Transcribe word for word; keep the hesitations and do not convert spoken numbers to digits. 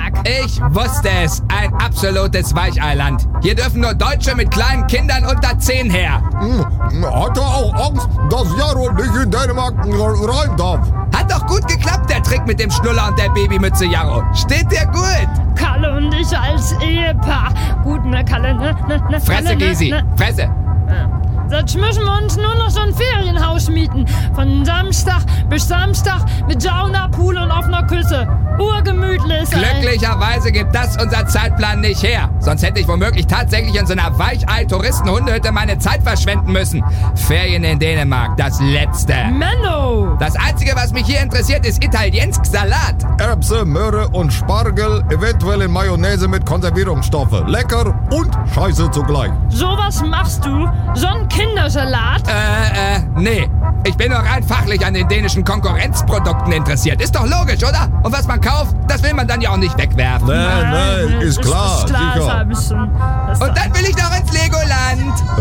Dänemark. Ich wusste es. Ein absolutes Weicheiland. Hier dürfen nur Deutsche mit kleinen Kindern unter zehn her. Hm, hat er auch Angst, dass Jarro nicht in Dänemark rein darf? Hat doch gut geklappt, der Trick mit dem Schnuller und der Babymütze, Jarro. Steht dir gut. Kalle und ich als Ehepaar. Gut, ne, Kalle, ne, ne, ne. Fresse, Kalle, ne, Gysi. ne. Fresse. Jetzt müssen wir uns nur noch so ein Ferienhaus mieten. Von Samstag bis Samstag mit Sauna, Pool und offener Küche. Urgemütlich. ey. Glücklicherweise gibt das unser Zeitplan nicht her. Sonst hätte ich womöglich tatsächlich in so einer Weichei-Touristen-Hundehütte meine Zeit verschwenden müssen. Ferien in Dänemark, das Letzte. Menno. Das Einzige, was mich hier interessiert, ist italiensk Salat. Erbse, Möhre und Spargel, eventuell in Mayonnaise mit Konservierungsstoffe. Lecker und scheiße zugleich. Sowas machst du? So ein Kindersalat? Äh, äh, nee. Ich bin nur rein fachlich an den dänischen Konkurrenzprodukten interessiert. Ist doch logisch, oder? Und was man kauft, das will man dann ja auch nicht wegwerfen. Nein, nein, ist klar, Ist klar, sicher. ist ein bisschen, das Und dann will ich noch